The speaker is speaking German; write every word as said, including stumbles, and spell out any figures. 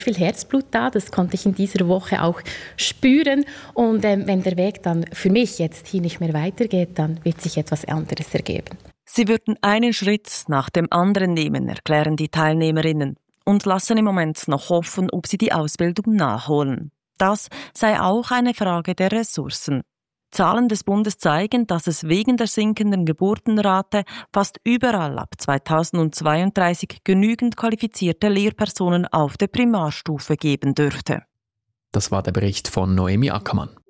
viel Herzblut da, das konnte ich in dieser Woche auch spüren. Und ähm, wenn der Weg dann für mich jetzt hier nicht mehr weitergeht, dann wird sich etwas anderes ergeben. Sie würden einen Schritt nach dem anderen nehmen, erklären die Teilnehmerinnen, und lassen im Moment noch hoffen, ob sie die Ausbildung nachholen. Das sei auch eine Frage der Ressourcen. Zahlen des Bundes zeigen, dass es wegen der sinkenden Geburtenrate fast überall ab zweitausendzweiunddreißig genügend qualifizierte Lehrpersonen auf der Primarstufe geben dürfte. Das war der Bericht von Noemi Ackermann.